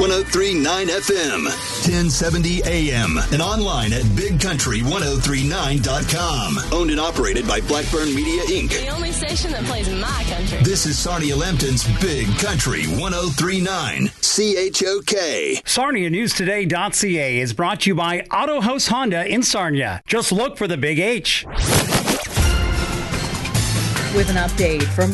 103.9 FM, 1070 AM, and online at bigcountry1039.com. Owned and operated by Blackburn Media, Inc. The only station that plays my country. This is Sarnia Lambton's Big Country 103.9 CHOK. SarniaNewsToday.ca is brought to you by Auto House Honda in Sarnia. Just look for the Big H. With an update from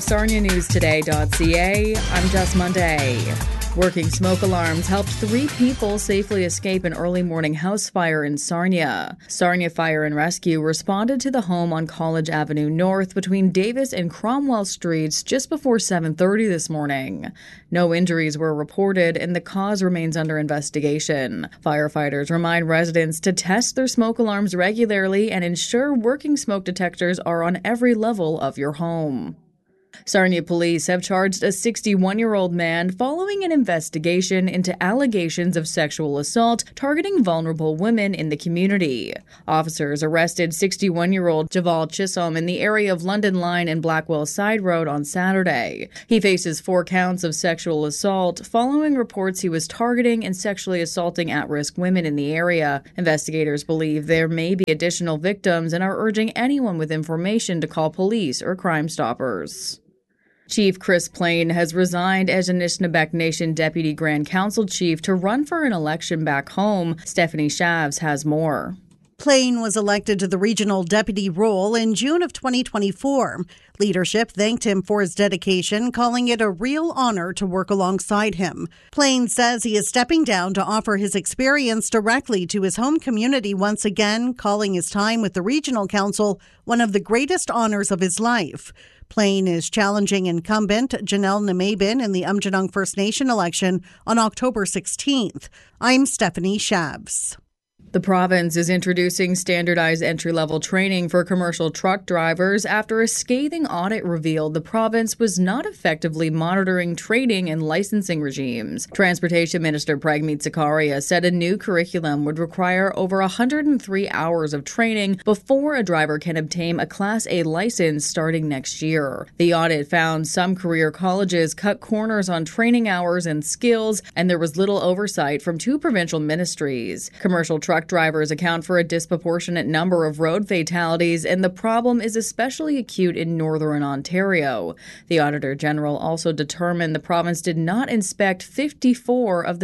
SarniaNewsToday.ca, I'm Jess Monday. Working smoke alarms helped 3 people safely escape an early morning house fire in Sarnia. Sarnia Fire and Rescue responded to the home on College Avenue North between Davis and Cromwell Streets just before 7:30 this morning. No injuries were reported and the cause remains under investigation. Firefighters remind residents to test their smoke alarms regularly and ensure working smoke detectors are on every level of your home. Sarnia police have charged a 61-year-old man following an investigation into allegations of sexual assault targeting vulnerable women in the community. Officers arrested 61-year-old Javal Chisholm in the area of London Line and Blackwell Side Road on Saturday. He faces 4 counts of sexual assault following reports he was targeting and sexually assaulting at-risk women in the area. Investigators believe there may be additional victims and are urging anyone with information to call police or Crime Stoppers. Chief Chris Plain has resigned as Anishinaabeg Nation Deputy Grand Council Chief to run for an election back home. Stephanie Shavs has more. Plain was elected to the regional deputy role in June of 2024. Leadership thanked him for his dedication, calling it a real honor to work alongside him. Plain says he is stepping down to offer his experience directly to his home community once again, calling his time with the regional council one of the greatest honors of his life. Plain is challenging incumbent Janelle Namabin in the Aamjiwnaang First Nation election on October 16th. I'm Stephanie Shabs. The province is introducing standardized entry-level training for commercial truck drivers after a scathing audit revealed the province was not effectively monitoring training and licensing regimes. Transportation Minister Pragmeet Zakaria said a new curriculum would require over 103 hours of training before a driver can obtain a Class A license starting next year. The audit found some career colleges cut corners on training hours and skills, and there was little oversight from 2 provincial ministries. Commercial truck drivers account for a disproportionate number of road fatalities, and the problem is especially acute in northern Ontario. The Auditor General also determined the province did not inspect 54 of the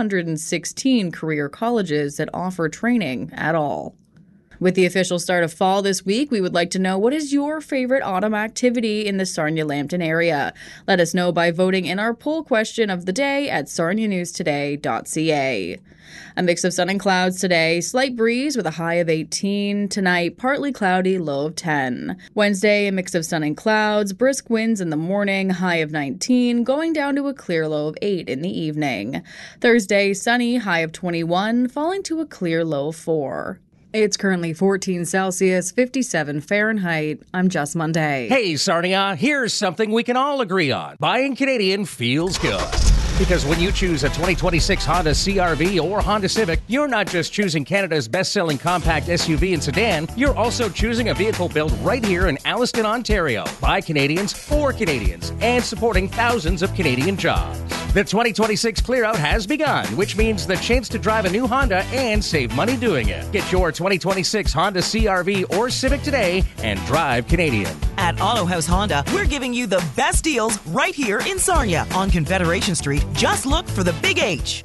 216 career colleges that offer training at all. With the official start of fall this week, we would like to know, what is your favorite autumn activity in the Sarnia-Lambton area? Let us know by voting in our poll question of the day at sarnianewstoday.ca. A mix of sun and clouds today, slight breeze with a high of 18. Tonight, partly cloudy, low of 10. Wednesday, a mix of sun and clouds, brisk winds in the morning, high of 19, going down to a clear low of 8 in the evening. Thursday, sunny, high of 21, falling to a clear low of 4. It's currently 14 Celsius, 57 Fahrenheit. I'm Jess Monday. Hey, Sarnia, here's something we can all agree on. Buying Canadian feels good. Because when you choose a 2026 Honda CR-V or Honda Civic, you're not just choosing Canada's best-selling compact SUV and sedan, you're also choosing a vehicle built right here in Alliston, Ontario, by Canadians for Canadians, and supporting thousands of Canadian jobs. The 2026 clear-out has begun, which means the chance to drive a new Honda and save money doing it. Get your 2026 Honda CR-V or Civic today and drive Canadian. At Auto House Honda, we're giving you the best deals right here in Sarnia on Confederation Street. Just look for the Big H.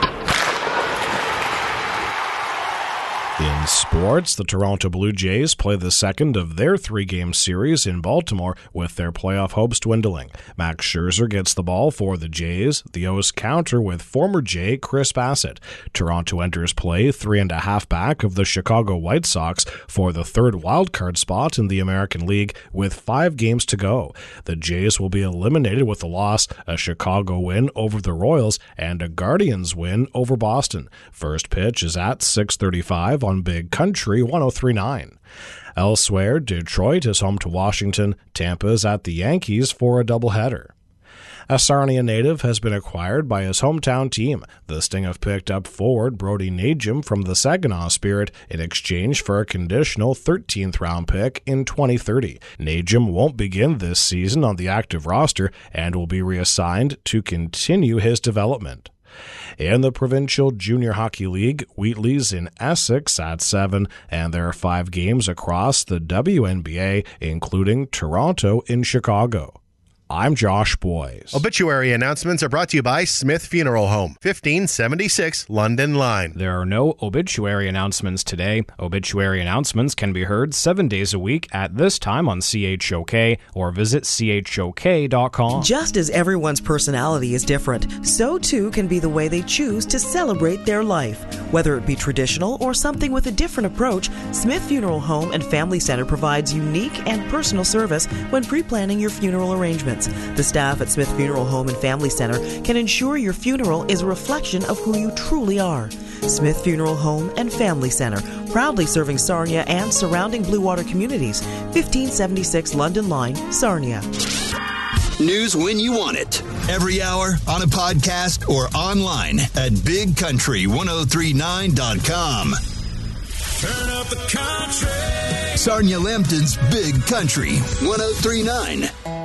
In sports, the Toronto Blue Jays play the second of their 3-game series in Baltimore with their playoff hopes dwindling. Max Scherzer gets the ball for the Jays. The O's counter with former Jay Chris Bassett. Toronto enters play 3.5 back of the Chicago White Sox for the third wildcard spot in the American League with 5 games to go. The Jays will be eliminated with a loss, a Chicago win over the Royals, and a Guardians win over Boston. First pitch is at 6:35 on Big Country 103.9. Elsewhere, Detroit is home to Washington. Tampa is at the Yankees for a doubleheader. A Sarnia native has been acquired by his hometown team. The Sting have picked up forward Brody Najim from the Saginaw Spirit in exchange for a conditional 13th-round pick in 2030. Najim won't begin this season on the active roster and will be reassigned to continue his development. In the Provincial Junior Hockey League, Wheatley's in Essex at 7, and there are 5 games across the WNBA, including Toronto in Chicago. I'm Josh Boyes. Obituary announcements are brought to you by Smith Funeral Home, 1576 London Line. There are no obituary announcements today. Obituary announcements can be heard 7 days a week at this time on CHOK or visit chok.com. Just as everyone's personality is different, so too can be the way they choose to celebrate their life. Whether it be traditional or something with a different approach, Smith Funeral Home and Family Center provides unique and personal service when pre-planning your funeral arrangements. The staff at Smith Funeral Home and Family Center can ensure your funeral is a reflection of who you truly are. Smith Funeral Home and Family Center, proudly serving Sarnia and surrounding Blue Water communities. 1576 London Line, Sarnia. News when you want it. Every hour, on a podcast, or online at BigCountry1039.com. Turn up the country. Sarnia Lambton's Big Country 1039.